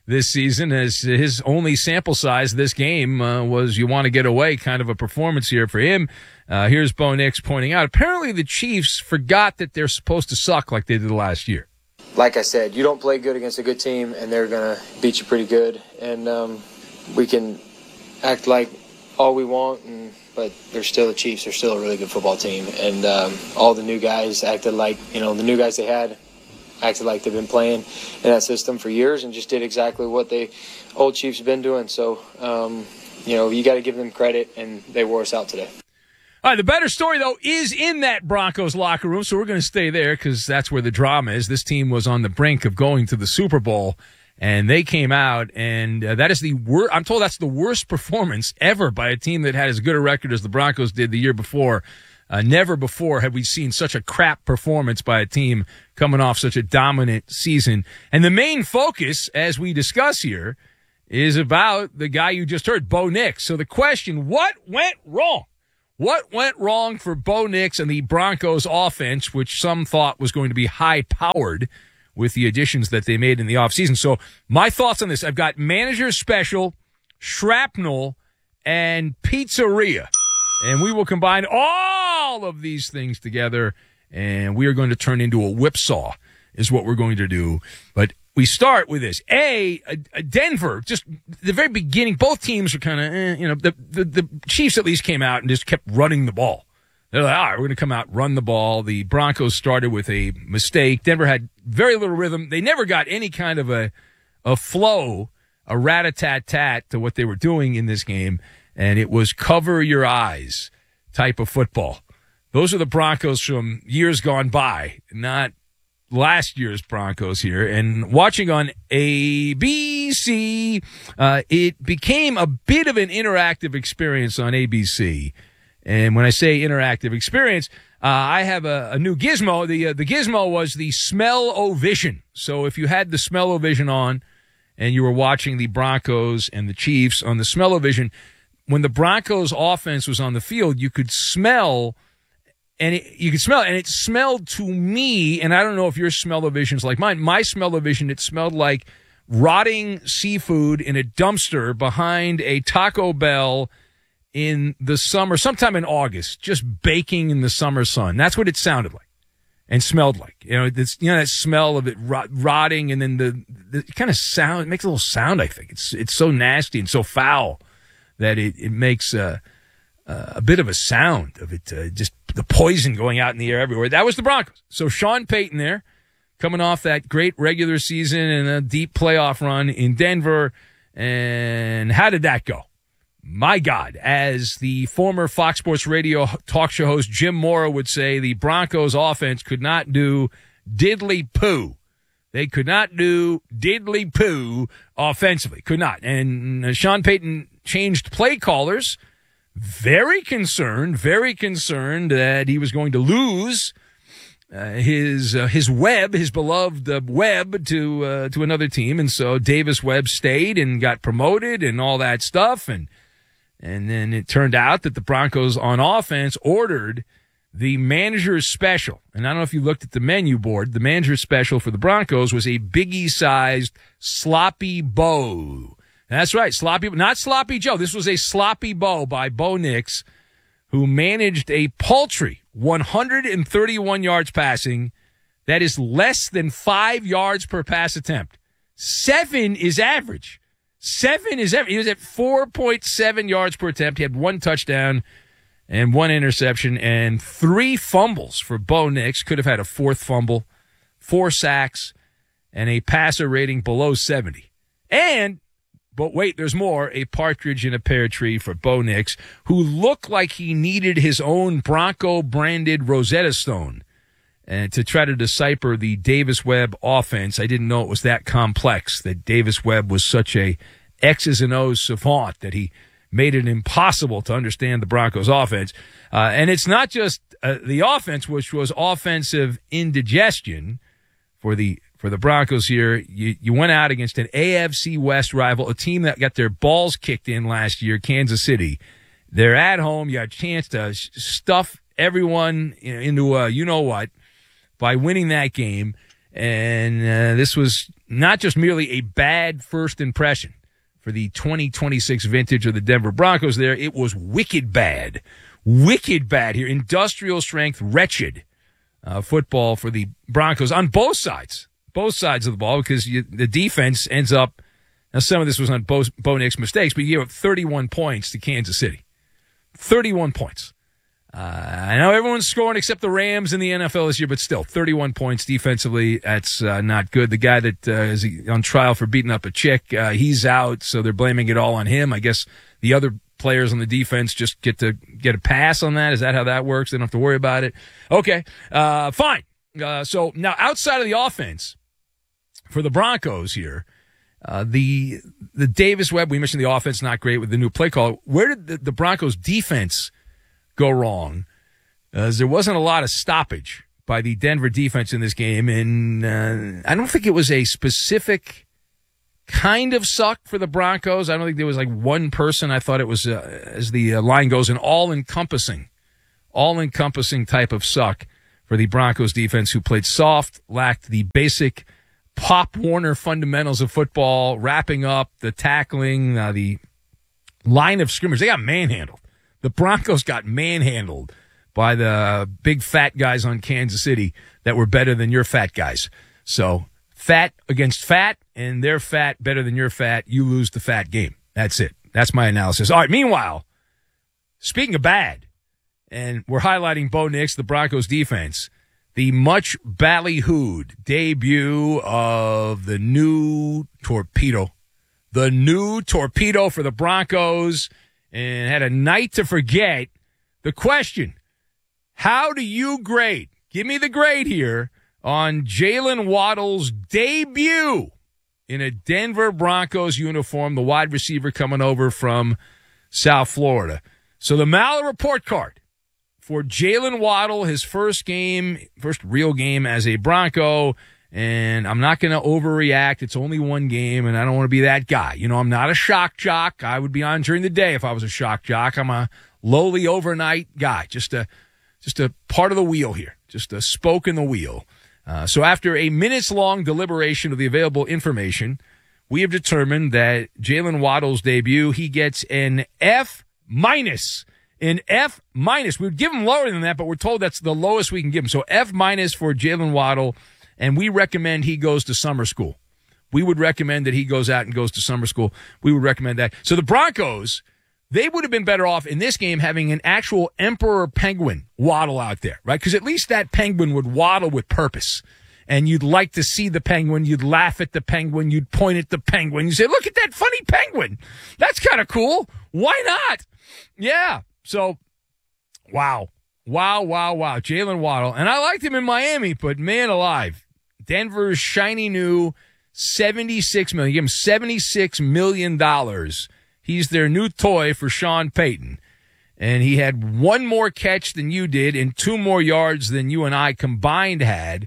this season, as his only sample size this game uh, was you want to get away kind of a performance here for him. Uh, here's Bo Nix pointing out, apparently the Chiefs forgot that they're supposed to suck like they did last year. Like I said, you don't play good against a good team, and they're going to beat you pretty good. And um, we can act like all we want, and, but they're still the Chiefs. They're still a really good football team. And um, all the new guys acted like, you know, the new guys they had acted like they've been playing in that system for years and just did exactly what the old Chiefs have been doing. So, um, you know, you got to give them credit, and they wore us out today. All right, the better story, though, is in that Broncos locker room, so we're going to stay there because that's where the drama is. This team was on the brink of going to the Super Bowl, and they came out, and uh, that is the worst. I'm told that's the worst performance ever by a team that had as good a record as the Broncos did the year before. Uh, never before have we seen such a crap performance by a team coming off such a dominant season. And the main focus, as we discuss here, is about the guy you just heard, Bo Nix. So the question, what went wrong? What went wrong for Bo Nix and the Broncos offense, which some thought was going to be high-powered with the additions that they made in the offseason? So my thoughts on this, I've got manager special, shrapnel, and pizzeria. And we will combine all of these things together, and we are going to turn into a whipsaw is what we're going to do. But we start with this. A, a, a Denver, just the very beginning, both teams were kind of, eh, you know, the, the, the Chiefs at least came out and just kept running the ball. They're like, all right, we're going to come out, run the ball. The Broncos started with a mistake. Denver had very little rhythm. They never got any kind of a, a flow, a rat-a-tat-tat to what they were doing in this game, and it was cover your eyes type of football. Those are the Broncos from years gone by, not last year's Broncos here. And watching on A B C, uh, it became a bit of an interactive experience on A B C. And when I say interactive experience, uh, I have a, a new gizmo. The uh, the gizmo was the Smell-O-Vision. So if you had the Smell-O-Vision on and you were watching the Broncos and the Chiefs on the Smell-O-Vision, when the Broncos offense was on the field, you could smell And it, you could smell it, and it smelled to me, and I don't know if your smell-o-vision is like mine. My smell-o-vision, it smelled like rotting seafood in a dumpster behind a Taco Bell in the summer, sometime in August, just baking in the summer sun. That's what it sounded like and smelled like. You know, it's, you know that smell of it rot, rotting, and then the, the kind of sound, it makes a little sound, I think. It's it's so nasty and so foul that it, it makes uh, uh, a bit of a sound of it, uh, just the poison going out in the air everywhere. That was the Broncos. So Sean Payton there, coming off that great regular season and a deep playoff run in Denver. And how did that go? My God, as the former Fox Sports Radio talk show host Jim Mora would say, the Broncos offense could not do diddly poo. They could not do diddly poo offensively. Could not. And Sean Payton changed play callers. Very concerned, very concerned that he was going to lose uh, his uh, his Webb, his beloved uh, Webb, to uh, to another team, and so Davis Webb stayed and got promoted and all that stuff, and and then it turned out that the Broncos on offense ordered the manager's special, and I don't know if you looked at the menu board. The manager's special for the Broncos was a Biggie-sized sloppy bow. That's right, sloppy, not Sloppy Joe. This was a sloppy bow by Bo Nix, who managed a paltry one hundred thirty-one yards passing. That is less than five yards per pass attempt. Seven is average. Seven is average. He was at four point seven yards per attempt. He had one touchdown and one interception and three fumbles for Bo Nix. Could have had a fourth fumble, four sacks, and a passer rating below seventy. And But wait, there's more. A partridge in a pear tree for Bo Nix, who looked like he needed his own Bronco-branded Rosetta Stone and to try to decipher the Davis Webb offense. I didn't know it was that complex, that Davis Webb was such a X's and O's savant that he made it impossible to understand the Broncos offense. Uh, and it's not just uh, the offense, which was offensive indigestion for the for the Broncos here. You, you went out against an A F C West rival, a team that got their balls kicked in last year, Kansas City. They're at home. You had a chance to stuff everyone into uh, you-know-what by winning that game. And uh, this was not just merely a bad first impression for the twenty twenty-six vintage of the Denver Broncos there. It was wicked bad. Wicked bad here. Industrial strength, wretched uh, football for the Broncos on both sides. Both sides of the ball, because you, the defense ends up, now some of this was on Bo, Bo Nix's mistakes, but you gave up thirty-one points to Kansas City. thirty-one points. Uh, I know everyone's scoring except the Rams in the N F L this year, but still, thirty-one points defensively. That's uh, not good. The guy that uh, is on trial for beating up a chick, uh, he's out, so they're blaming it all on him. I guess the other players on the defense just get to get a pass on that. Is that how that works? They don't have to worry about it. Okay, uh, fine. Uh, so now outside of the offense for the Broncos here, uh, the the Davis Webb, we mentioned the offense not great with the new play call. Where did the, the Broncos defense go wrong? Uh, there wasn't a lot of stoppage by the Denver defense in this game, and uh, I don't think it was a specific kind of suck for the Broncos. I don't think there was like one person. I thought it was, uh, as the uh, line goes, an all-encompassing, all-encompassing type of suck for the Broncos defense, who played soft, lacked the basic Pop Warner fundamentals of football, wrapping up, the tackling, uh, the line of scrimmage. They got manhandled. The Broncos got manhandled by the big fat guys on Kansas City that were better than your fat guys. So fat against fat, and they're fat better than your fat. You lose the fat game. That's it. That's my analysis. All right, meanwhile, speaking of bad, and we're highlighting Bo Nix, the Broncos defense, the much ballyhooed debut of the new torpedo. The new torpedo for the Broncos, and had a night to forget. The question, how do you grade? Give me the grade here on Jalen Waddle's debut in a Denver Broncos uniform, the wide receiver coming over from South Florida. So the Maller report card for Jalen Waddle, his first game, first real game as a Bronco, and I'm not going to overreact. It's only one game, and I don't want to be that guy. You know, I'm not a shock jock. I would be on during the day if I was a shock jock. I'm a lowly overnight guy, just a just a part of the wheel here, just a spoke in the wheel. Uh, so after a minutes-long deliberation of the available information, we have determined that Jalen Waddle's debut, he gets an F minus. An F minus. We would give him lower than that, but we're told that's the lowest we can give him. So F minus for Jalen Waddle, and we recommend he goes to summer school. We would recommend that he goes out and goes to summer school. We would recommend that. So the Broncos, they would have been better off in this game having an actual Emperor Penguin waddle out there, right? Because at least that penguin would waddle with purpose. And you'd like to see the penguin. You'd laugh at the penguin. You'd point at the penguin. You say, look at that funny penguin. That's kind of cool. Why not? Yeah. So, wow. Wow, wow, wow. Jalen Waddle. And I liked him in Miami, but man alive. Denver's shiny new seventy-six million dollars. Give him seventy-six million dollars. He's their new toy for Sean Payton. And he had one more catch than you did and two more yards than you and I combined had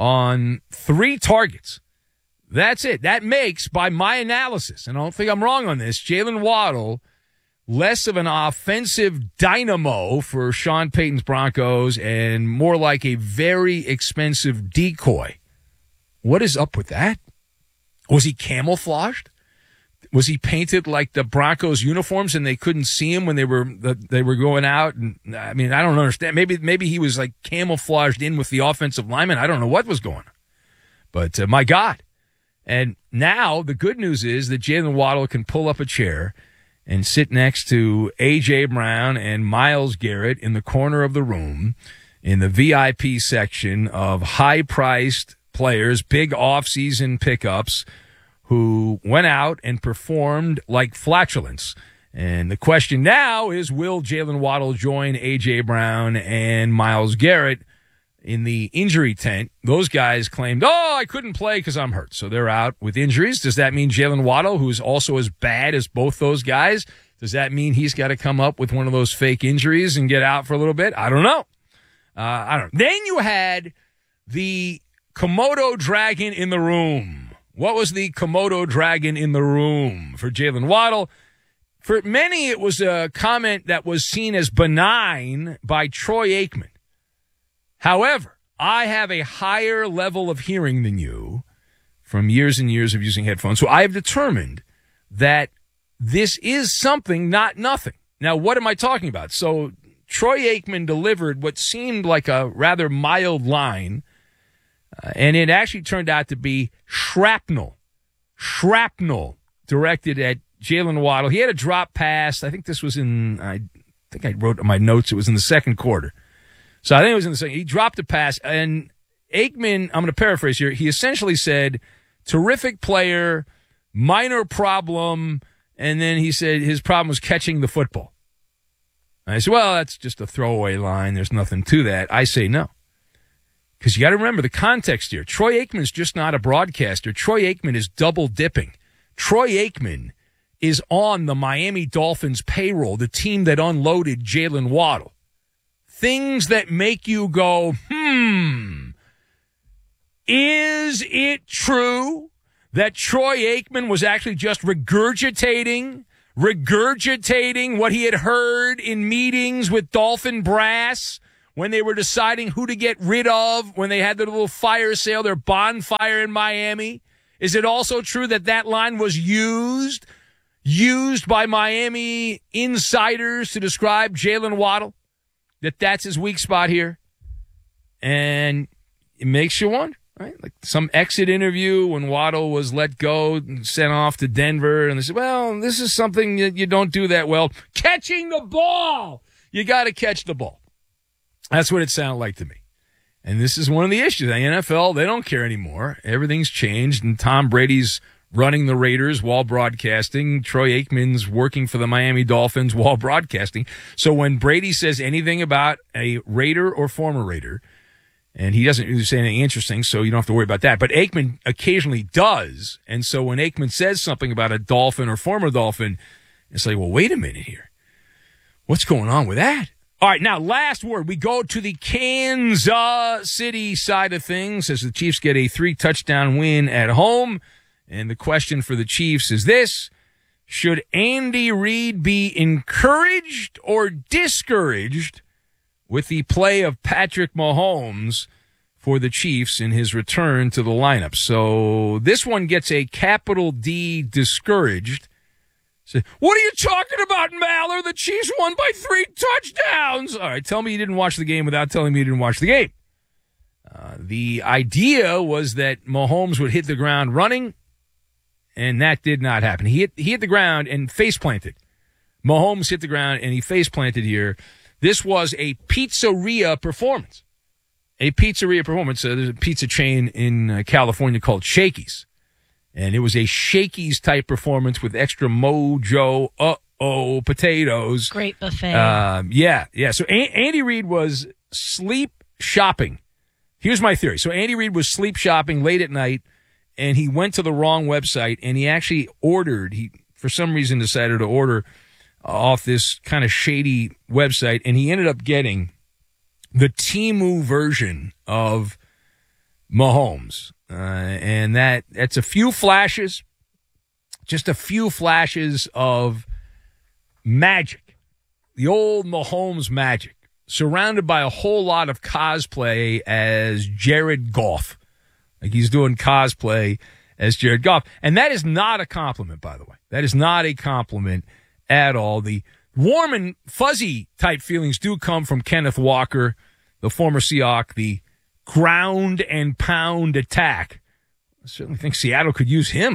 on three targets. That's it. That makes, by my analysis, and I don't think I'm wrong on this, Jalen Waddle less of an offensive dynamo for Sean Payton's Broncos and more like a very expensive decoy. What is up with that? Was he camouflaged? Was he painted like the Broncos uniforms and they couldn't see him when they were they were going out? And I mean, I don't understand. Maybe maybe he was like camouflaged in with the offensive lineman. I don't know what was going on. But uh, my God. And now the good news is that Jalen Waddle can pull up a chair and sit next to A J. Brown and Myles Garrett in the corner of the room in the V I P section of high-priced players, big off-season pickups who went out and performed like flatulence. And the question now is, will Jalen Waddle join A J. Brown and Myles Garrett in the injury tent? Those guys claimed, oh, I couldn't play because I'm hurt. So they're out with injuries. Does that mean Jalen Waddle, who's also as bad as both those guys, does that mean he's got to come up with one of those fake injuries and get out for a little bit? I don't know. Uh, I don't know. Then you had the Komodo dragon in the room. What was the Komodo dragon in the room for Jalen Waddle? For many, it was a comment that was seen as benign by Troy Aikman. However, I have a higher level of hearing than you from years and years of using headphones. So I have determined that this is something, not nothing. Now, what am I talking about? So Troy Aikman delivered what seemed like a rather mild line, uh, and it actually turned out to be shrapnel. Shrapnel directed at Jalen Waddle. He had a drop pass. I think this was in, I think I wrote in my notes, it was in the second quarter. So I think it was in the second. He dropped a pass, and Aikman, I'm going to paraphrase here, he essentially said, terrific player, minor problem, and then he said his problem was catching the football. And I said, well, that's just a throwaway line. There's nothing to that. I say no. Because you got to remember the context here. Troy Aikman's just not a broadcaster. Troy Aikman is double dipping. Troy Aikman is on the Miami Dolphins payroll, the team that unloaded Jalen Waddle. Things that make you go, hmm, is it true that Troy Aikman was actually just regurgitating, regurgitating what he had heard in meetings with Dolphin brass when they were deciding who to get rid of, when they had their little fire sale, their bonfire in Miami? Is it also true that that line was used, used by Miami insiders to describe Jalen Waddle? That that's his weak spot here? And it makes you wonder, right? Like some exit interview when Waddle was let go and sent off to Denver, and they said, well, this is something that you don't do that well. Catching the ball! You got to catch the ball. That's what it sounded like to me. And this is one of the issues. The N F L, they don't care anymore. Everything's changed, and Tom Brady's running the Raiders while broadcasting. Troy Aikman's working for the Miami Dolphins while broadcasting. So when Brady says anything about a Raider or former Raider, and he doesn't really say anything interesting, so you don't have to worry about that. But Aikman occasionally does. And so when Aikman says something about a Dolphin or former Dolphin, it's like, well, wait a minute here. What's going on with that? All right, now, last word. We go to the Kansas City side of things as the Chiefs get a three-touchdown win at home. And the question for the Chiefs is this: should Andy Reid be encouraged or discouraged with the play of Patrick Mahomes for the Chiefs in his return to the lineup? So this one gets a capital D, discouraged. So, what are you talking about, Maller? The Chiefs won by three touchdowns. All right, tell me you didn't watch the game without telling me you didn't watch the game. Uh, the idea was that Mahomes would hit the ground running, and that did not happen. He hit, he hit the ground and face planted. Mahomes hit the ground and he face planted here. This was a pizzeria performance. A pizzeria performance. Uh, there's a pizza chain in uh, California called Shakey's. And it was a Shakey's type performance with extra mojo, uh-oh, potatoes. Great buffet. Um, yeah, yeah. So a- Andy Reid was sleep shopping. Here's my theory. So Andy Reid was sleep shopping late at night, and he went to the wrong website, and he actually ordered, he for some reason decided to order off this kind of shady website, and he ended up getting the Temu version of Mahomes. Uh, and that that's a few flashes, just a few flashes of magic, the old Mahomes magic, surrounded by a whole lot of cosplay as Jared Goff. Like he's doing cosplay as Jared Goff. And that is not a compliment, by the way. That is not a compliment at all. The warm and fuzzy type feelings do come from Kenneth Walker, the former Seahawk, the ground and pound attack. I certainly think Seattle could use him.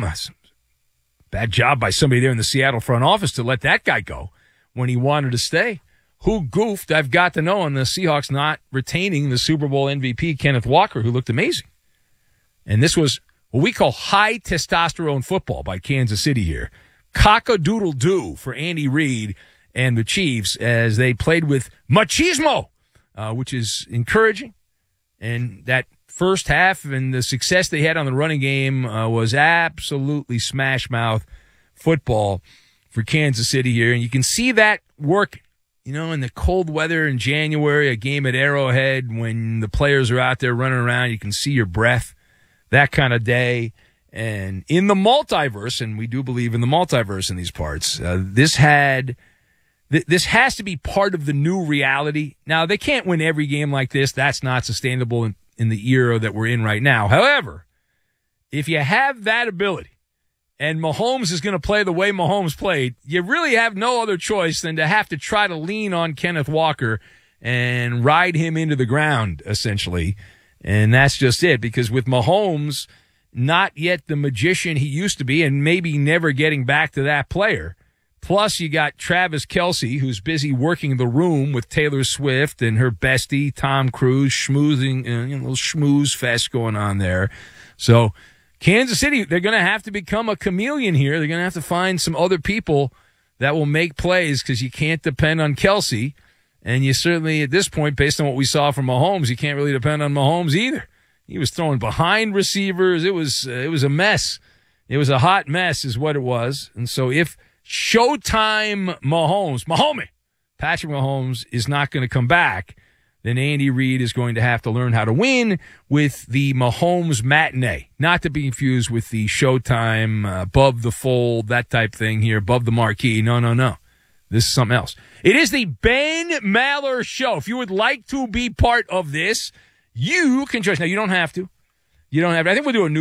Bad job by somebody there in the Seattle front office to let that guy go when he wanted to stay. Who goofed, I've got to know, on the Seahawks not retaining the Super Bowl M V P, Kenneth Walker, who looked amazing. And this was what we call high testosterone football by Kansas City here. Cock-a-doodle-doo for Andy Reid and the Chiefs as they played with machismo, uh, which is encouraging. And that first half and the success they had on the running game uh, was absolutely smash-mouth football for Kansas City here. And you can see that work, you know, in the cold weather in January, a game at Arrowhead when the players are out there running around. You can see your breath, that kind of day. And in the multiverse, and we do believe in the multiverse in these parts, uh, this had... This has to be part of the new reality. Now, they can't win every game like this. That's not sustainable. And in the era that we're in right now. However, if you have that ability and Mahomes is going to play the way Mahomes played, you really have no other choice than to have to try to lean on Kenneth Walker and ride him into the ground, essentially. And that's just it, because with Mahomes not yet the magician he used to be and maybe never getting back to that player, plus you got Travis Kelce, who's busy working the room with Taylor Swift and her bestie, Tom Cruise, schmoozing, uh, you know, a little schmooze fest going on there. So Kansas City, they're going to have to become a chameleon here. They're going to have to find some other people that will make plays because you can't depend on Kelce. And you certainly, at this point, based on what we saw from Mahomes, you can't really depend on Mahomes either. He was throwing behind receivers. It was uh, it was a mess. It was a hot mess is what it was. And so if Showtime Mahomes, Mahomes, Patrick Mahomes is not going to come back, then Andy Reid is going to have to learn how to win with the Mahomes matinee, not to be confused with the Showtime, uh, above the fold, that type thing here, above the marquee. No, no, no. This is something else. It is the Ben Maller Show. If you would like to be part of this, you can join us. Now, you don't have to. You don't have to. I think we'll do a new